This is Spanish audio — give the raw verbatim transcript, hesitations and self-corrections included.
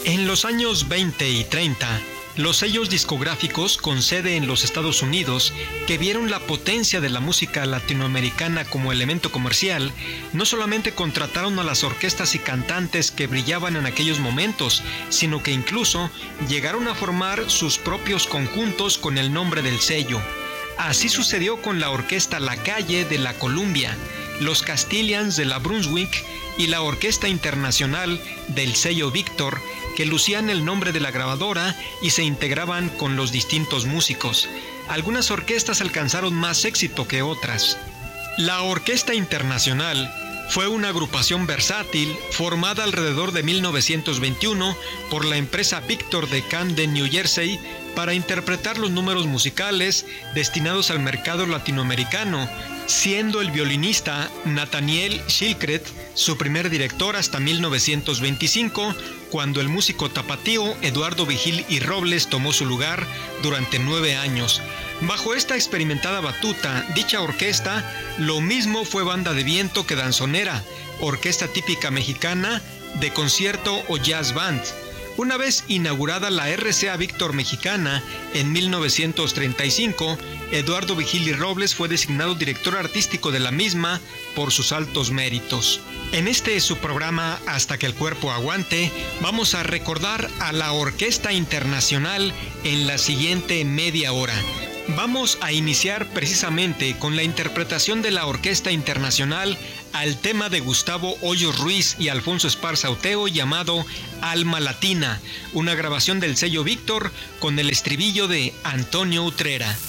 En los años veinte y treinta, los sellos discográficos con sede en los Estados Unidos, que vieron la potencia de la música latinoamericana como elemento comercial, no solamente contrataron a las orquestas y cantantes que brillaban en aquellos momentos, sino que incluso llegaron a formar sus propios conjuntos con el nombre del sello. Así sucedió con la Orquesta La Calle de la Columbia, los Castilians de la Brunswick y la Orquesta Internacional del sello Víctor, que lucían el nombre de la grabadora y se integraban con los distintos músicos. Algunas orquestas alcanzaron más éxito que otras. La Orquesta Internacional fue una agrupación versátil formada alrededor de mil novecientos veintiuno por la empresa Victor de Camden, New Jersey, para interpretar los números musicales destinados al mercado latinoamericano, siendo el violinista Nathaniel Shilkret su primer director hasta mil novecientos veinticinco, cuando el músico tapatío Eduardo Vigil y Robles tomó su lugar durante nueve años. Bajo esta experimentada batuta, dicha orquesta lo mismo fue banda de viento que danzonera, orquesta típica mexicana, de concierto o jazz band. Una vez inaugurada la R C A Víctor Mexicana en mil novecientos treinta y cinco, Eduardo Vigil y Robles fue designado director artístico de la misma por sus altos méritos. En este su programa Hasta que el cuerpo aguante, vamos a recordar a la Orquesta Internacional en la siguiente media hora. Vamos a iniciar precisamente con la interpretación de la Orquesta Internacional al tema de Gustavo Hoyos Ruiz y Alfonso Esparza Oteo llamado Alma Latina, una grabación del sello Víctor con el estribillo de Antonio Utrera.